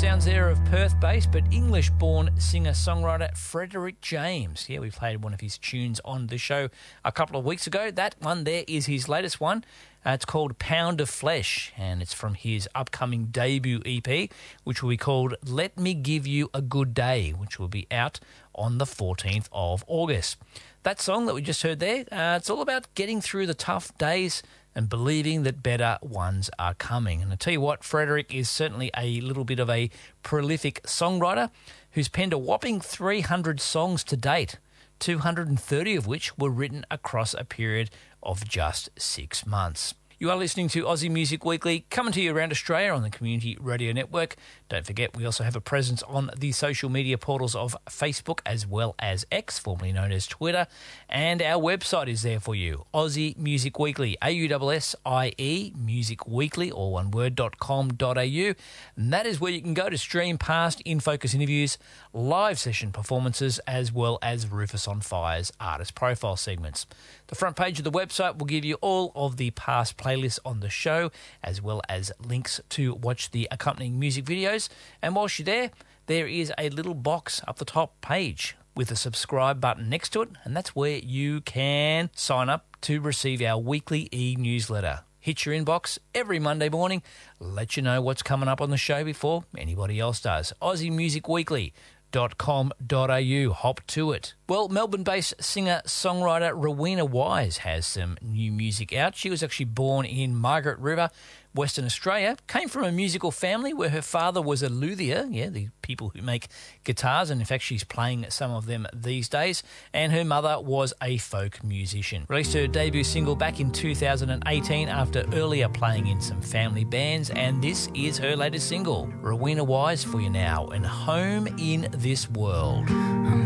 Sounds there of Perth-based but English-born singer-songwriter Frederick James. Yeah, we played one of his tunes on the show a couple of weeks ago. That one there is his latest one. It's called Pound of Flesh, and it's from his upcoming debut EP, which will be called Let Me Give You a Good Day, which will be out on the 14th of August. That song that we just heard there, it's all about getting through the tough days and believing that better ones are coming. And I tell you what, Frederick is certainly a little bit of a prolific songwriter who's penned a whopping 300 songs to date, 230 of which were written across a period of just 6 months. You are listening to Aussie Music Weekly, coming to you around Australia on the Community Radio Network. Don't forget, we also have a presence on the social media portals of Facebook as well as X, formerly known as Twitter. And our website is there for you, Aussie Music Weekly, AUSSIE, Music Weekly, all one word, .com.au. And that is where you can go to stream past In Focus interviews, live session performances, as well as Rufus on Fire's artist profile segments. The front page of the website will give you all of the past playlists on the show, as well as links to watch the accompanying music videos. And whilst you're there, there is a little box up the top page with a subscribe button next to it, and that's where you can sign up to receive our weekly e-newsletter. Hit your inbox every Monday morning, let you know what's coming up on the show before anybody else does. Aussie Music Weekly. .com.au. Hop to it. Well, Melbourne-based singer-songwriter Rowena Wise has some new music out. She was actually born in Margaret River, Western Australia. Came from a musical family where her father was a luthier, the people who make guitars, and in fact she's playing some of them these days, and her mother was a folk musician. Released her debut single back in 2018 after earlier playing in some family bands, and this is her latest single. Rowena Wise for you now, and Home in This World.